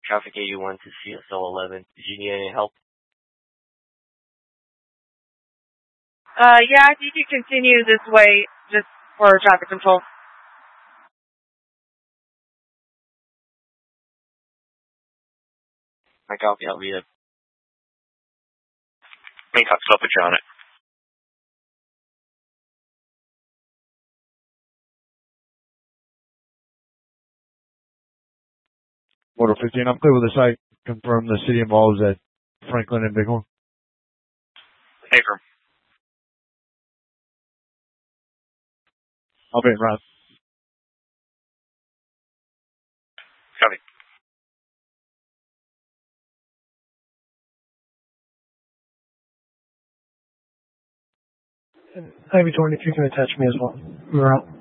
Traffic 81 to CSO 11. Did you need any help? Yeah, if you could continue this way, just for traffic control. I copy, I'll be it. Maincock, still put you on it. Motor 15, I'm clear with the site. Confirm the city involves at Franklin and Bighorn. Affirm. I'll be in route. Copy. Ivy 20, if you can attach me as well. We're out.